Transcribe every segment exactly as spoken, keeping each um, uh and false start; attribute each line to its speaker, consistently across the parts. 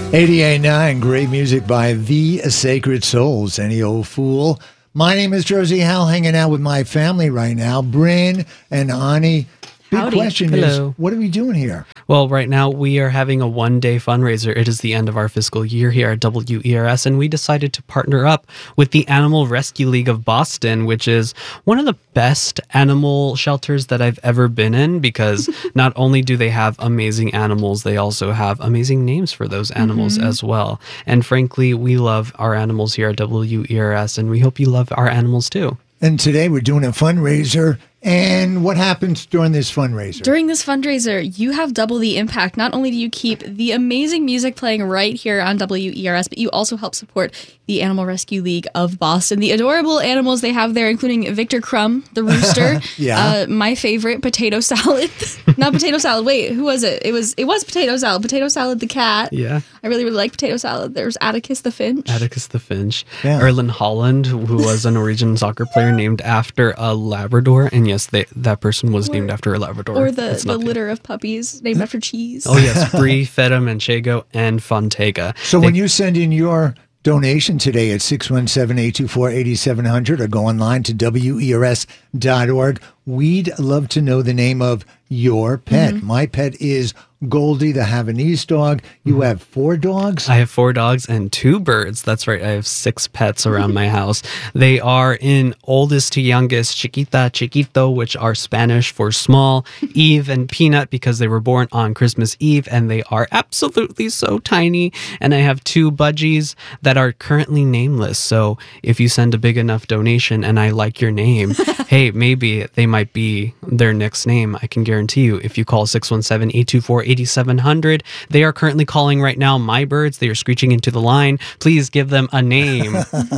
Speaker 1: eighty-eight point nine, great music by The Sacred Souls, Any Old Fool. My name is Jersey Hal, hanging out with my family right now, Bryn and Ani. Big
Speaker 2: Howdy.
Speaker 1: question
Speaker 3: Hello.
Speaker 1: is, what are we doing here?
Speaker 3: Well, right now we are having a one-day fundraiser. It is the end of our fiscal year here at W E R S, and we decided to partner up with the Animal Rescue League of Boston, which is one of the best animal shelters that I've ever been in, because not only do they have amazing animals, they also have amazing names for those animals mm-hmm. as well. And frankly, we love our animals here at W E R S, and we hope you love our animals too.
Speaker 1: And today we're doing a fundraiser. And what happens during this fundraiser?
Speaker 2: During this fundraiser, you have double the impact. Not only do you keep the amazing music playing right here on W E R S, but you also help support the Animal Rescue League of Boston. The adorable animals they have there, including Victor Crumb, the rooster,
Speaker 1: yeah.
Speaker 2: uh, my favorite, Potato Salad. Not Potato Salad. Wait, who was it? It was it was Potato Salad. Potato Salad the cat.
Speaker 3: Yeah.
Speaker 2: I really, really like Potato Salad. There's Atticus the Finch.
Speaker 3: Atticus the Finch.
Speaker 1: Yeah.
Speaker 3: Erlen Holland, who was a Norwegian soccer player named after a Labrador. And yes, they, that person was
Speaker 2: or,
Speaker 3: named after a Labrador.
Speaker 2: Or the, the
Speaker 3: nothing.
Speaker 2: litter of puppies named after cheese.
Speaker 3: Oh, yes. Brie, Feta, Manchego, and Fontega.
Speaker 1: So
Speaker 3: they,
Speaker 1: when you send in your donation today at six one seven, eight two four, eight seven zero zero or go online to W E R S dot org, we'd love to know the name of your pet. Mm-hmm. My pet is Goldie, the Havanese dog. You mm-hmm. have four dogs?
Speaker 3: I have four dogs and two birds. That's right. I have six pets around my house. They are in oldest to youngest, Chiquita, Chiquito, which are Spanish for small, Eve and Peanut, because they were born on Christmas Eve, and they are absolutely so tiny. And I have two budgies that are currently nameless. So if you send a big enough donation and I like your name, hey, maybe they might be their next name. I can guarantee you, if you call six one seven, eight two four, eight seven zero zero, they are currently calling right now my birds. They are screeching into the line. Please give them a name.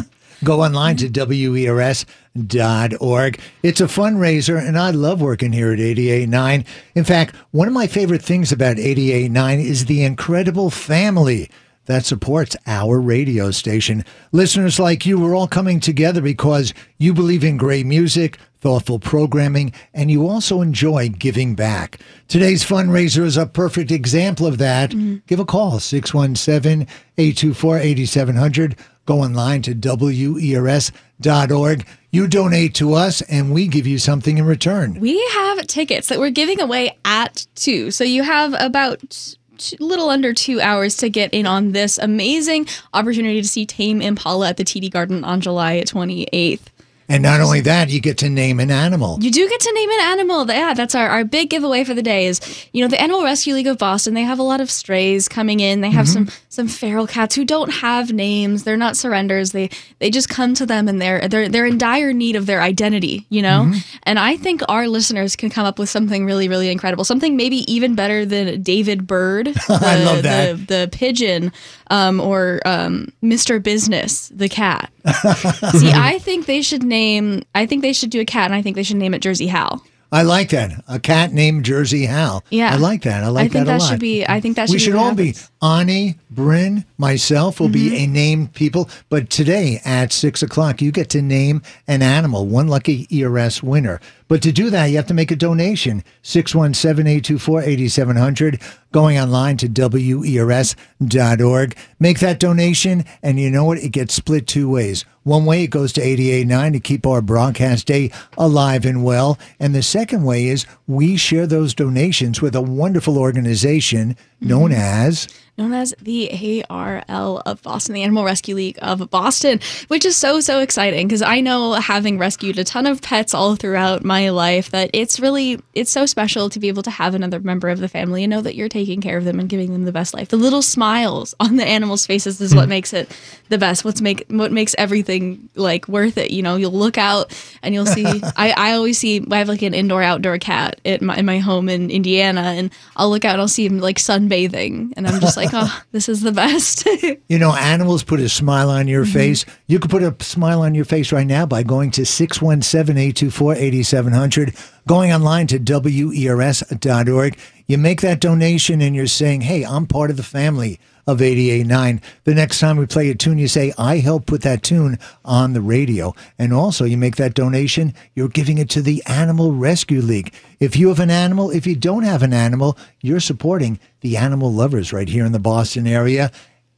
Speaker 1: Go online to W E R S dot org. It's a fundraiser, and I love working here at eighty-eight point nine. In fact, one of my favorite things about eighty-eight point nine is the incredible family that supports our radio station. Listeners like you, we're all coming together because you believe in great music, thoughtful programming, and you also enjoy giving back. Today's fundraiser is a perfect example of that. Mm-hmm. Give a call, six one seven, eight two four, eight seven zero zero. Go online to W E R S dot org. You donate to us, and we give you something in return.
Speaker 2: We have tickets that we're giving away at two. So you have about a little under two hours to get in on this amazing opportunity to see Tame Impala at the T D Garden on July twenty-eighth.
Speaker 1: And not only that, you get to name an animal.
Speaker 2: You do get to name an animal. Yeah, that's our, our big giveaway for the day is, you know, the Animal Rescue League of Boston, they have a lot of strays coming in. They have mm-hmm. some some feral cats who don't have names. They're not surrenders. They they just come to them and they're they're they're in dire need of their identity, you know? Mm-hmm. And I think our listeners can come up with something really, really incredible. Something maybe even better than David Bird, the,
Speaker 1: I love that.
Speaker 2: the, the pigeon, um, or um, Mister Business, the cat. See, I think they should name, I think they should do a cat, and I think they should name it Jersey Hal.
Speaker 1: I like that. A cat named Jersey Hal.
Speaker 2: Yeah.
Speaker 1: I like that. I like
Speaker 2: I think
Speaker 1: that a
Speaker 2: that
Speaker 1: lot.
Speaker 2: Should be, I think that should
Speaker 1: we
Speaker 2: be
Speaker 1: should
Speaker 2: what
Speaker 1: all
Speaker 2: happens.
Speaker 1: be. Ani, Bryn, myself will mm-hmm. be a named people. But today at six o'clock, you get to name an animal, one lucky E R S winner. But to do that, you have to make a donation, six one seven, eight two four, eight seven zero zero, going online to W E R S dot org. Make that donation, and you know what? It gets split two ways. One way, it goes to eighty-eight point nine to keep our broadcast day alive and well. And the second way is we share those donations with a wonderful organization known mm-hmm. as...
Speaker 2: known as the A R L of Boston, the Animal Rescue League of Boston, which is so, so exciting because I know, having rescued a ton of pets all throughout my life, that it's really, it's so special to be able to have another member of the family and know that you're taking care of them and giving them the best life. The little smiles on the animals' faces is what makes it the best. What's make what makes everything like worth it. You know, you'll look out and you'll see, I, I always see, I have like an indoor outdoor cat at my, in my home in Indiana, and I'll look out and I'll see him like sunbathing, and I'm just like, oh, this is the best.
Speaker 1: You know, animals put a smile on your
Speaker 2: mm-hmm.
Speaker 1: face. You could put a smile on your face right now by going to six one seven, eight two four, eight seven zero zero, going online to W E R S dot org. You make that donation and you're saying, hey, I'm part of the family of eighty-eight point nine. The next time we play a tune, you say, I helped put that tune on the radio. And also, you make that donation, you're giving it to the Animal Rescue League. If you have an animal, if you don't have an animal, you're supporting the animal lovers right here in the Boston area.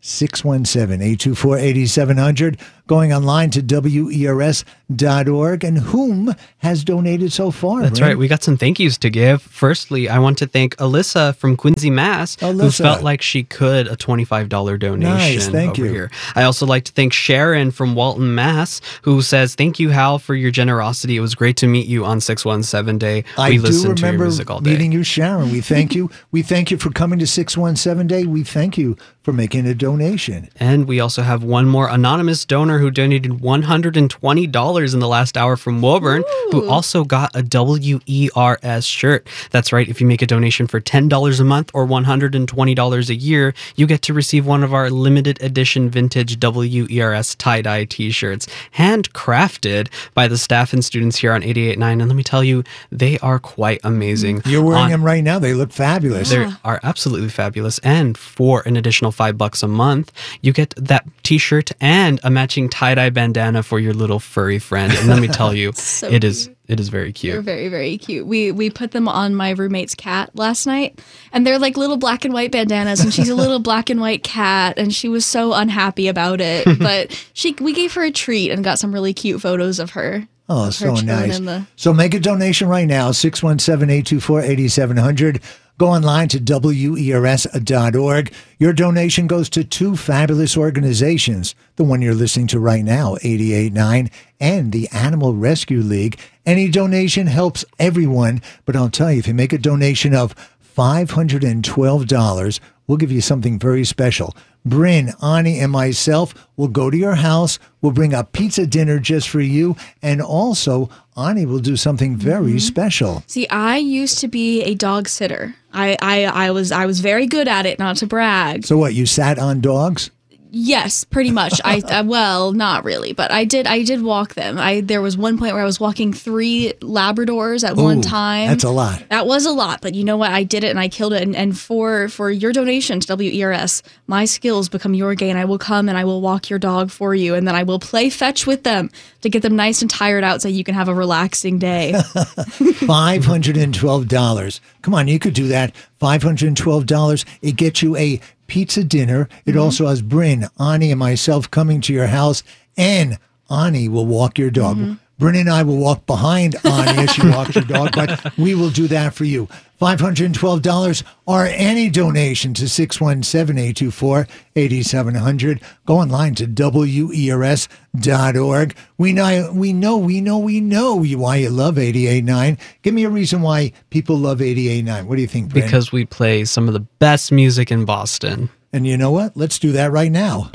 Speaker 1: six one seven, eight two four, eight seven zero zero. Going online to W E R S dot org. And whom has donated so far?
Speaker 3: That's
Speaker 1: Bryn?
Speaker 3: right. We got some thank yous to give. Firstly, I want to thank Alyssa from Quincy, Mass, who
Speaker 1: Alyssa.
Speaker 3: felt like she could a twenty-five dollars donation
Speaker 1: Nice, thank
Speaker 3: over
Speaker 1: you.
Speaker 3: here. I also like to thank Sharon from Walton, Mass, who says, thank you, Hal, for your generosity. It was great to meet you on six one seven Day.
Speaker 1: I
Speaker 3: we
Speaker 1: do
Speaker 3: listened to your
Speaker 1: remember
Speaker 3: music all day.
Speaker 1: meeting you, Sharon. We thank you. We thank you for coming to six one seven Day. We thank you for making a donation.
Speaker 3: And we also have one more anonymous donor who donated one hundred twenty dollars in the last hour from Woburn, who also got a W E R S shirt. That's right. If you make a donation for ten dollars a month or one hundred twenty dollars a year, you get to receive one of our limited edition vintage W E R S tie-dye t-shirts, handcrafted by the staff and students here on eighty-eight point nine. And let me tell you, they are quite amazing.
Speaker 1: You're wearing
Speaker 3: On-
Speaker 1: them right now. They look fabulous.
Speaker 3: They are absolutely fabulous. And for an additional five bucks a month, you get that t-shirt and a matching tie-dye bandana for your little furry friend. And let me tell you,
Speaker 2: So
Speaker 3: it is it is very
Speaker 2: They're
Speaker 3: cute.
Speaker 2: very, very cute. We we put them on my roommate's cat last night, and they're like little black and white bandanas, and she's a little black and white cat, and she was so unhappy about it. But she we gave her a treat and got some really cute photos of her.
Speaker 1: Oh,
Speaker 2: of her
Speaker 1: so
Speaker 2: chilling
Speaker 1: nice.
Speaker 2: in the-
Speaker 1: So make a donation right now, six one seven, eight two four, eight seven zero zero. Go online to W E R S dot org. Your donation goes to two fabulous organizations, the one you're listening to right now, eighty-eight point nine, and the Animal Rescue League. Any donation helps everyone, but I'll tell you, if you make a donation of five hundred twelve dollars, we'll give you something very special. Bryn, Ani, and myself will go to your house. We'll bring a pizza dinner just for you. And also, Ani will do something very special.
Speaker 2: See, I used to be a dog sitter. I, I I was I was very good at it, not to brag.
Speaker 1: So what, you sat on dogs?
Speaker 2: Yes, pretty much. I uh, well, not really, but I did. I did walk them. I there was one point where I was walking three Labradors at one
Speaker 1: Ooh,
Speaker 2: time.
Speaker 1: that's a lot.
Speaker 2: That was a lot, but you know what? I did it and I killed it. And, and for for your donation to W E R S, my skills become your gain. I will come and I will walk your dog for you, and then I will play fetch with them to get them nice and tired out, so you can have a relaxing day.
Speaker 1: five hundred twelve dollars. Come on, you could do that. five hundred twelve dollars. It gets you a pizza dinner. It
Speaker 2: Mm-hmm.
Speaker 1: also has Bryn, Ani, and myself coming to your house, and Ani will walk your dog.
Speaker 2: Mm-hmm.
Speaker 1: Bryn and I will walk behind Ani as she walks your dog, but we will do that for you. five hundred twelve dollars or any donation to six one seven, eight two four, eight seven zero zero. Go online to W E R S dot org. We know, we know, we know, we know you, why you love eighty-eight point nine. Give me a reason why people love eighty-eight point nine. What do you think, Bryn?
Speaker 3: Because we play some of the best music in Boston.
Speaker 1: And you know what? Let's do that right now.